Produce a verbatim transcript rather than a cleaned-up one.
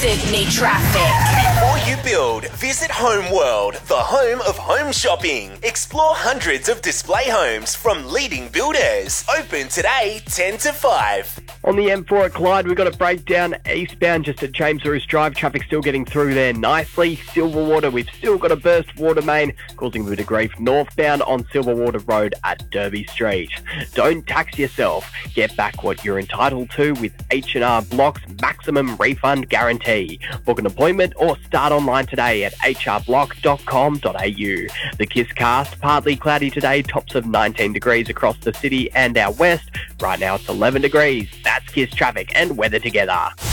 Sydney traffic. Before you build, visit Home World, the home of home shopping. Explore hundreds of display homes from leading builders. Open today, ten to five. On the M four at Clyde, we've got a breakdown eastbound just at James Lewis Drive. Traffic still getting through there nicely. Silverwater, we've still got a burst water main causing a bit of grief northbound on Silverwater Road at Derby Street. Don't tax yourself. Get back what you're entitled to with H and R Block's maximum refund guarantee. Book an appointment or start online today at h r block dot com dot a u. The Kiss Cast, partly cloudy today, tops of nineteen degrees across the city and our west. Right now it's eleven degrees. That's Kiss traffic and weather together.